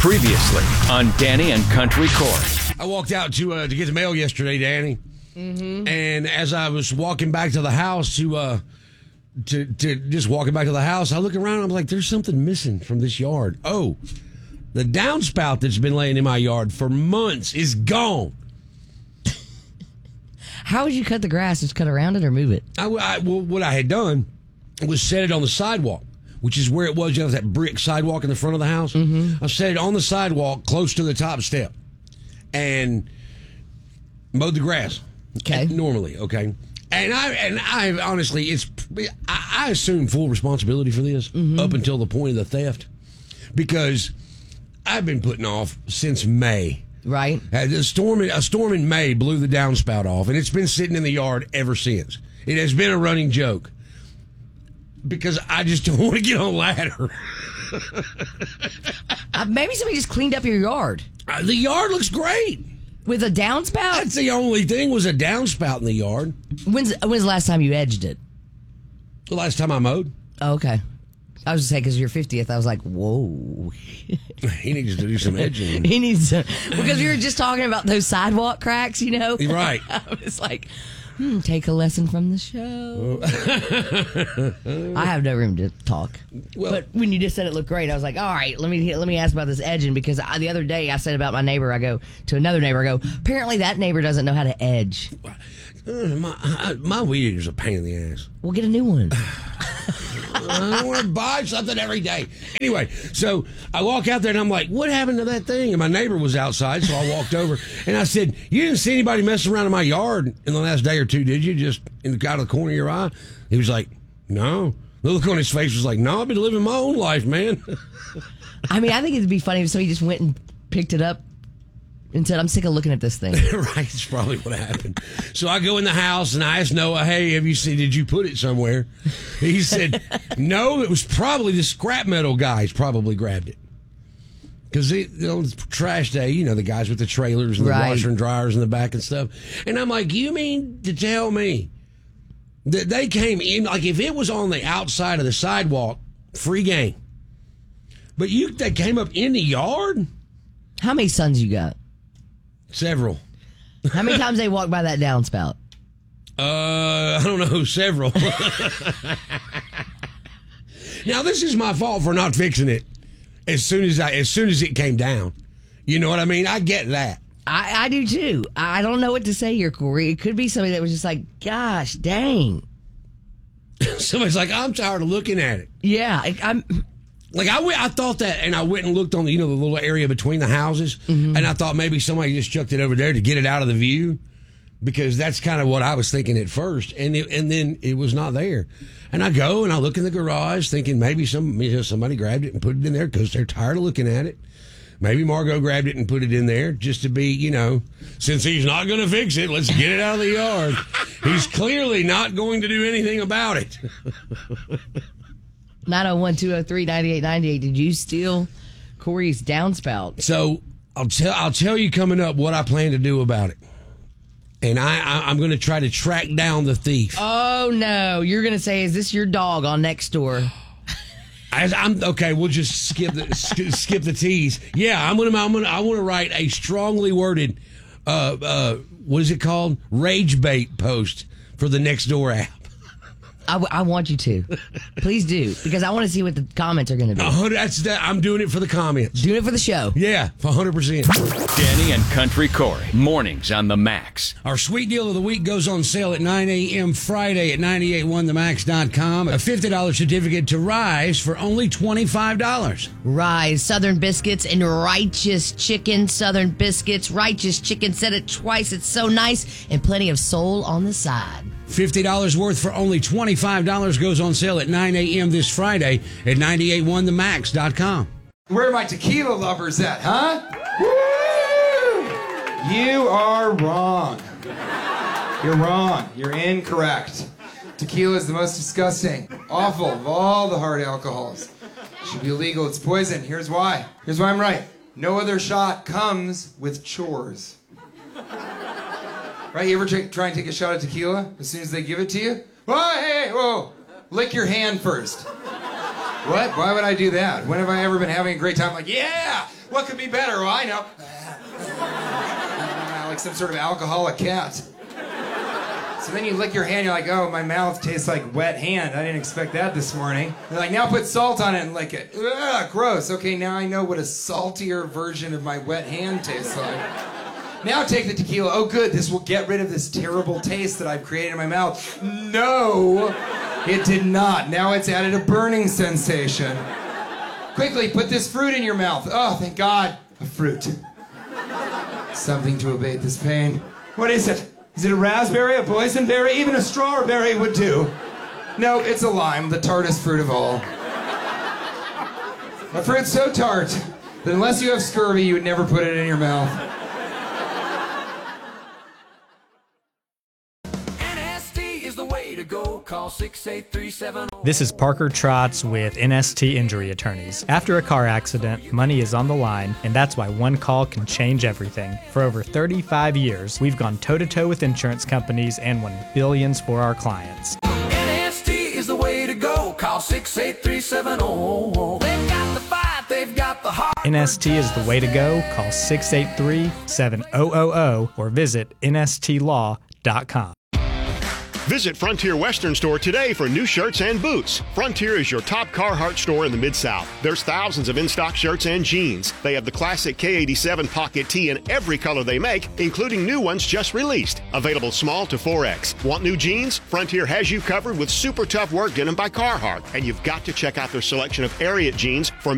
Previously on Danny and Country Corey. I walked out to get the mail yesterday, Danny. Mm-hmm. And as I was walking back to the house to just walking back to the house, I look around and I'm like, there's something missing from this yard. Oh, the downspout that's been laying in my yard for months is gone. How would you cut the grass? Just cut around it or move it? Well, what I had done was set it on the sidewalk, which is where it was. You know, that brick sidewalk in the front of the house. Mm-hmm. I set it on the sidewalk close to the top step and mowed the grass. Okay. Normally, okay. And I honestly, I assume full responsibility for this up until the point of the theft, because I've been putting off since May. Right. A storm in May blew the downspout off, and it's been sitting in the yard ever since. It has been a running joke because I just don't want to get on a ladder. Maybe somebody just cleaned up your yard. The yard looks great. With a downspout? That's the only thing, was a downspout in the yard. When's the last time you edged it? The last time I mowed. Oh, okay. I was just saying, because your 50th, I was like, whoa. He needs to do some edging. He needs to, because we were just talking about those sidewalk cracks, you know? Right. I was like, take a lesson from the show. I have no room to talk. Well, but when you just said it looked great, I was like, all right, let me ask about this edging, because the other day I said about my neighbor, I go to another neighbor, I go, apparently that neighbor doesn't know how to edge. My weed eater's a pain in the ass. We'll get a new one. I don't want to buy something every day. Anyway, so I walk out there and I'm like, what happened to that thing? And my neighbor was outside, so I walked over and I said, you didn't see anybody messing around in my yard in the last day or two, did you? Just out of the corner of your eye? He was like, no. The look on his face was like, no, I've been living my own life, man. I mean, I think it'd be funny if somebody just went and picked it up and said, I'm sick of looking at this thing. Right, that's probably what happened. So I go in the house and I ask Noah, hey, did you put it somewhere? He said, no, it was probably the scrap metal guys probably grabbed it. Because it's trash day, you know, the guys with the trailers and the washer and dryers in the back and stuff. And I'm like, you mean to tell me that they came in, like if it was on the outside of the sidewalk, free game. But they came up in the yard? How many sons you got? Several. How many times they walk by that downspout? I don't know, several. Now, this is my fault for not fixing it as soon as it came down. You know what I mean? I get that. I do too. I don't know what to say here, Corey. It could be somebody that was just like, gosh, dang. Somebody's like, I'm tired of looking at it. Yeah, Like I thought that, and I went and looked on the little area between the houses, and I thought maybe somebody just chucked it over there to get it out of the view, because that's kind of what I was thinking at first, and then it was not there. And I go and I look in the garage, thinking maybe somebody grabbed it and put it in there because they're tired of looking at it. Maybe Margot grabbed it and put it in there just to be, since he's not going to fix it, let's get it out of the yard. He's clearly not going to do anything about it. 901-203-9898. Did you steal Corey's downspout? So I'll tell you coming up what I plan to do about it, and I'm going to try to track down the thief. Oh no! You're going to say, "Is this your dog on Nextdoor?" I'm okay. We'll just skip the tease. Yeah, I want to write a strongly worded, what is it called? Rage bait post for the Nextdoor app. I want you to. Please do, because I want to see what the comments are going to be. I'm doing it for the comments. Doing it for the show. Yeah, 100%. Danny and Country Corey. Mornings on the Max. Our sweet deal of the week goes on sale at 9 a.m. Friday at 981themax.com. A $50 certificate to Rise for only $25. Rise Southern Biscuits and Righteous Chicken. Southern Biscuits, Righteous Chicken. Said it twice. It's so nice, and plenty of soul on the side. $50 worth for only $25 goes on sale at 9 a.m. this Friday at 981themax.com. Where are my tequila lovers at, huh? Woo! You are wrong. You're wrong. You're incorrect. Tequila is the most disgusting, awful of all the hard alcohols. It should be illegal. It's poison. Here's why. Here's why I'm right. No other shot comes with chores. Right? You ever try and take a shot of tequila as soon as they give it to you? Whoa, hey, whoa. Lick your hand first. What? Why would I do that? When have I ever been having a great time? Like, yeah! What could be better? Oh, I know. Like some sort of alcoholic cat. So then you lick your hand, you're like, oh, my mouth tastes like wet hand. I didn't expect that this morning. They're like, now put salt on it and lick it. Ugh, gross. Okay, now I know what a saltier version of my wet hand tastes like. Now take the tequila. Oh, good, this will get rid of this terrible taste that I've created in my mouth. No, it did not. Now it's added a burning sensation. Quickly, put this fruit in your mouth. Oh, thank God, a fruit. Something to abate this pain. What is it? Is it a raspberry, a boysenberry? Even a strawberry would do. No, it's a lime, the tartest fruit of all. A fruit so tart that unless you have scurvy, you would never put it in your mouth. NST is the way to go. Call 68370. This is Parker Trotz with NST Injury Attorneys. After a car accident, money is on the line, and that's why one call can change everything. For over 35 years, we've gone toe-to-toe with insurance companies and won billions for our clients. NST is the way to go. Call 68370. They've got the fight, they've got the heart. NST is the way to go. Call 683-7000 or visit nstlaw.com. Visit Frontier Western Store today for new shirts and boots. Frontier is your top Carhartt store in the Mid-South. There's thousands of in-stock shirts and jeans. They have the classic K87 pocket tee in every color they make, including new ones just released. Available small to 4X. Want new jeans? Frontier has you covered with super tough work denim by Carhartt. And you've got to check out their selection of Ariat jeans for